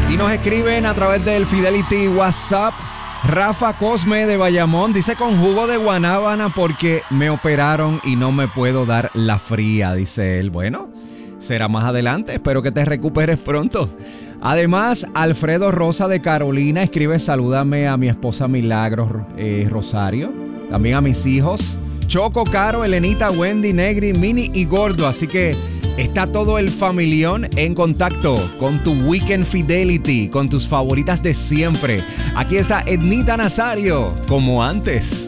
Y nos escriben a través del Fidelity WhatsApp. Rafa Cosme de Bayamón dice con jugo de guanábana porque me operaron y no me puedo dar la fría, dice él. Bueno, será más adelante, espero que te recuperes pronto. Además, Alfredo Rosa de Carolina escribe: salúdame a mi esposa Milagros Rosario, también a mis hijos Choco, Caro, Elenita, Wendy, Negri, Mini y Gordo. Así que está todo el familión en contacto con tu Weekend Fidelity, con tus favoritas de siempre. Aquí está Ednita Nazario, como antes.